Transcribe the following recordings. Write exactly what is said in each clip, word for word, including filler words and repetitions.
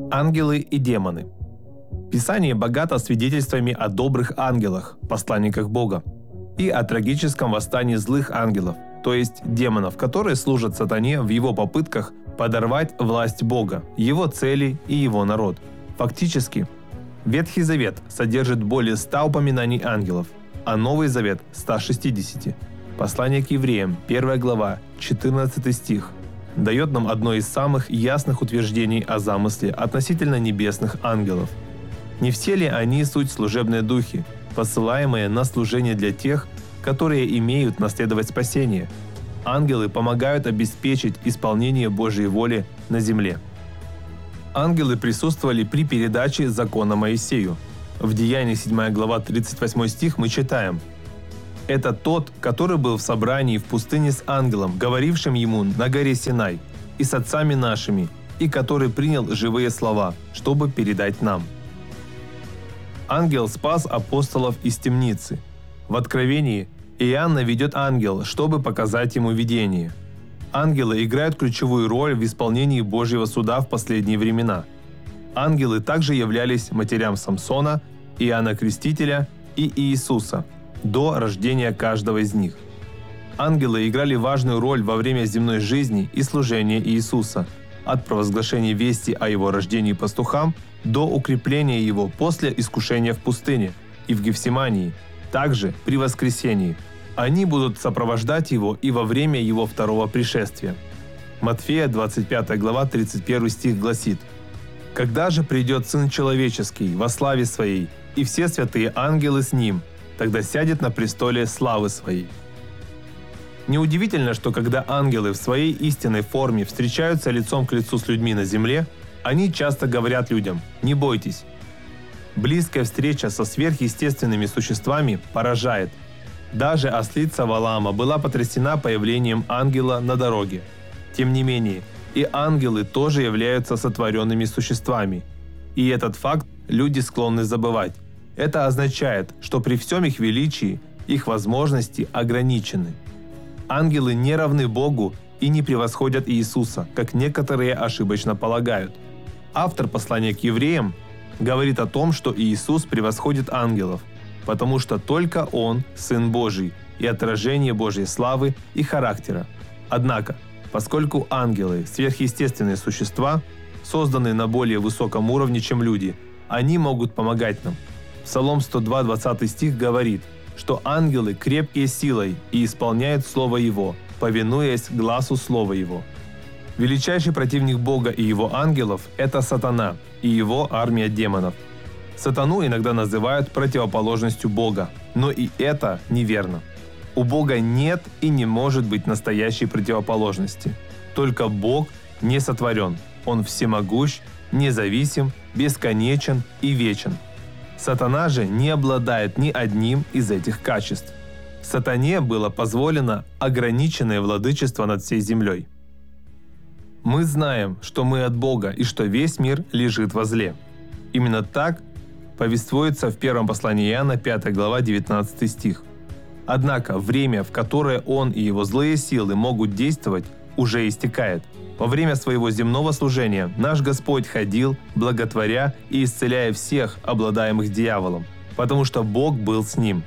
Ангелы и демоны. Писание богато свидетельствами о добрых ангелах, посланниках Бога, и о трагическом восстании злых ангелов, то есть демонов, которые служат сатане в его попытках подорвать власть Бога, его цели и его народ. Фактически, Ветхий Завет содержит более ста упоминаний ангелов, а Новый Завет – ста шестидесяти. Послание к евреям, первая глава, четырнадцатый стих, дает нам одно из самых ясных утверждений о замысле относительно небесных ангелов. Не все ли они суть служебные духи, посылаемые на служение для тех, которые имеют наследовать спасение? Ангелы помогают обеспечить исполнение Божьей воли на земле. Ангелы присутствовали при передаче закона Моисею. В Деянии седьмая глава тридцать восьмой стих мы читаем: «Это тот, который был в собрании в пустыне с ангелом, говорившим ему на горе Синай, и с отцами нашими, и который принял живые слова, чтобы передать нам». Ангел спас апостолов из темницы. В Откровении Иоанна ведет ангел, чтобы показать ему видение. Ангелы играют ключевую роль в исполнении Божьего суда в последние времена. Ангелы также являлись матерям Самсона, Иоанна Крестителя и Иисуса до рождения каждого из них. Ангелы играли важную роль во время земной жизни и служения Иисуса, от провозглашения вести о его рождении пастухам до укрепления его после искушения в пустыне и в Гефсимании, также при воскресении. Они будут сопровождать его и во время его второго пришествия. Матфея двадцать пятая глава тридцать первый стих гласит: «Когда же придет Сын Человеческий во славе Своей, и все святые ангелы с Ним, тогда сядет на престоле славы Своей». Неудивительно, что когда ангелы в своей истинной форме встречаются лицом к лицу с людьми на земле, они часто говорят людям: «Не бойтесь». Близкая встреча со сверхъестественными существами поражает. Даже ослица Валаама была потрясена появлением ангела на дороге. Тем не менее, и ангелы тоже являются сотворенными существами. И этот факт люди склонны забывать. Это означает, что при всем их величии их возможности ограничены. Ангелы не равны Богу и не превосходят Иисуса, как некоторые ошибочно полагают. Автор послания к евреям говорит о том, что Иисус превосходит ангелов, потому что только Он – Сын Божий и отражение Божьей славы и характера. Однако, поскольку ангелы – сверхъестественные существа, созданные на более высоком уровне, чем люди, они могут помогать нам. Псалом сто два, двадцатый стих говорит, что ангелы крепкие силой и исполняют Слово Его, повинуясь гласу Слова Его. Величайший противник Бога и Его ангелов – это сатана и его армия демонов. Сатану иногда называют противоположностью Бога, но и это неверно. У Бога нет и не может быть настоящей противоположности. Только Бог не сотворен. Он всемогущ, независим, бесконечен и вечен. Сатана же не обладает ни одним из этих качеств. Сатане было позволено ограниченное владычество над всей землей. Мы знаем, что мы от Бога и что весь мир лежит во зле. Именно так повествуется в первом послании Иоанна, пятая глава, девятнадцатый стих. Однако время, в которое он и его злые силы могут действовать, уже истекает. Во время своего земного служения наш Господь ходил, благотворя и исцеляя всех, обладаемых дьяволом, потому что Бог был с ним.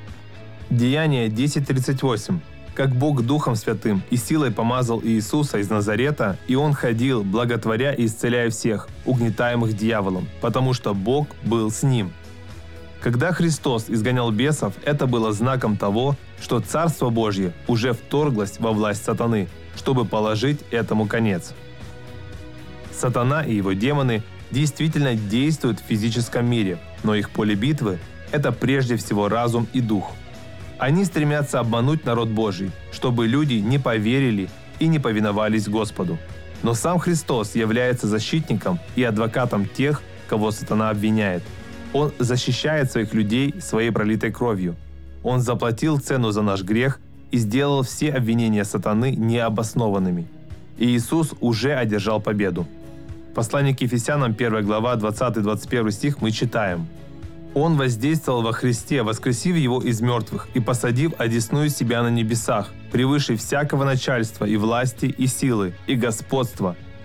Деяние десять тридцать восемь. Как Бог Духом Святым и силой помазал Иисуса из Назарета, и Он ходил, благотворя и исцеляя всех, угнетаемых дьяволом, потому что Бог был с ним. Когда Христос изгонял бесов, это было знаком того, что Царство Божье уже вторглось во власть сатаны, чтобы положить этому конец. Сатана и его демоны действительно действуют в физическом мире, но их поле битвы – это прежде всего разум и дух. Они стремятся обмануть народ Божий, чтобы люди не поверили и не повиновались Господу. Но сам Христос является защитником и адвокатом тех, кого сатана обвиняет. Он защищает своих людей своей пролитой кровью. Он заплатил цену за наш грех и сделал все обвинения сатаны необоснованными. И Иисус уже одержал победу. В послании к Ефесянам, первая глава, двадцатый двадцать первый стих мы читаем: «Он воздействовал во Христе, воскресив Его из мертвых и посадив одесную себя на небесах, превыше всякого начальства и власти, и силы, и господства,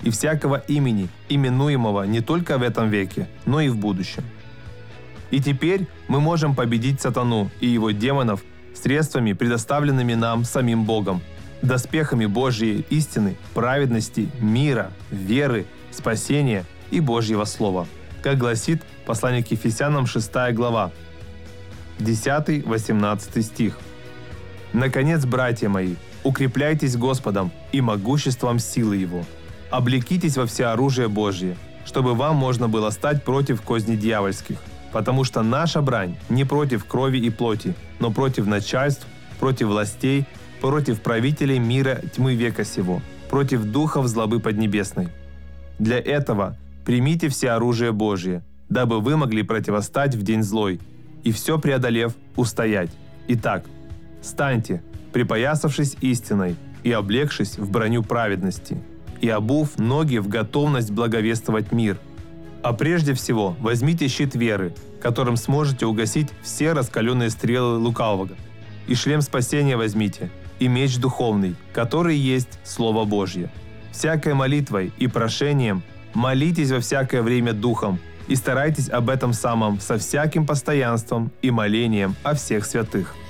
и всякого имени, именуемого не только в этом веке, но и в будущем. И теперь мы можем победить сатану и его демонов средствами, предоставленными нам самим Богом, доспехами Божьей истины, праведности, мира, веры, спасения и Божьего Слова, как гласит послание к Ефесянам шестая глава, десятый-восемнадцатый стих. «Наконец, братья мои, укрепляйтесь Господом и могуществом силы Его. Облекитесь во всеоружие Божье, чтобы вам можно было стать против козней дьявольских, потому что наша брань не против крови и плоти, но против начальств, против властей, против правителей мира тьмы века сего, против духов злобы поднебесной. Для этого примите все оружие Божие, дабы вы могли противостать в день злой, и все преодолев, устоять. Итак, станьте, припоясавшись истиной и облегшись в броню праведности, и обув ноги в готовность благовествовать мир. А прежде всего возьмите щит веры, которым сможете угасить все раскаленные стрелы лукавого, и шлем спасения возьмите, и меч духовный, который есть Слово Божье. Всякой молитвой и прошением молитесь во всякое время Духом, и старайтесь об этом самом со всяким постоянством и молением о всех святых.